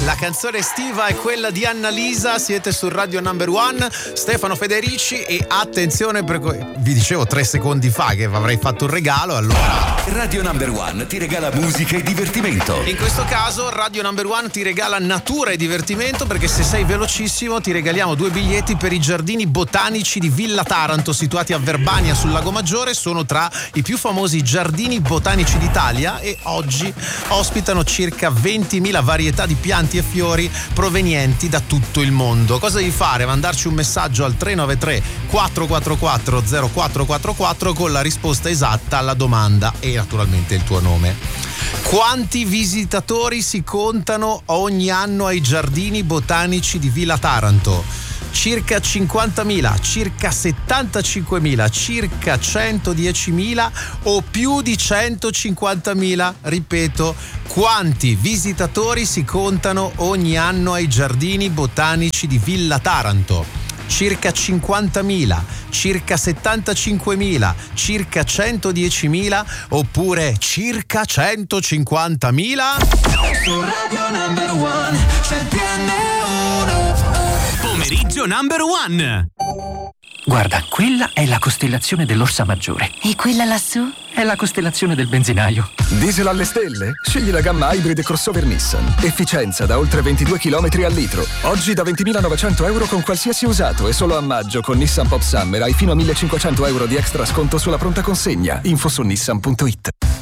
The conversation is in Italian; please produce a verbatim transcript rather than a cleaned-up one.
La canzone estiva è quella di Annalisa, siete su Radio Number One, Stefano Federici e attenzione perché vi dicevo tre secondi fa che avrei fatto un regalo, allora Radio Number One ti regala musica e divertimento. in questo caso Radio Number One ti regala natura e divertimento, perché se sei velocissimo ti regaliamo due biglietti per i giardini botanici di Villa Taranto situati a Verbania sul Lago Maggiore. Sono tra i più famosi giardini botanici d'Italia e oggi ospitano circa ventimila varietà di pianti e fiori provenienti da tutto il mondo. Cosa devi fare? Mandarci un messaggio al tre nove tre quattro quattro quattro zero quattro quattro quattro con la risposta esatta alla domanda e naturalmente il tuo nome. Quanti visitatori si contano ogni anno ai giardini botanici di Villa Taranto? Circa cinquantamila, circa settantacinquemila, circa centodiecimila o più di centocinquantamila? Ripeto, quanti visitatori si contano ogni anno ai giardini botanici di Villa Taranto? Circa cinquantamila, circa settantacinquemila, circa centodiecimila oppure circa centocinquantamila? Su Radio Number One c'è T N uno. Pomeriggio Number One. Guarda, quella è la costellazione dell'Orsa Maggiore. E quella lassù? È la costellazione del benzinaio. Diesel alle stelle? Scegli la gamma Hybrid crossover Nissan. Efficienza da oltre ventidue chilometri al litro. Oggi da ventimilanovecento euro con qualsiasi usato e solo a maggio con Nissan Pop Summer hai fino a millecinquecento euro di extra sconto sulla pronta consegna. Info su nissan punto it.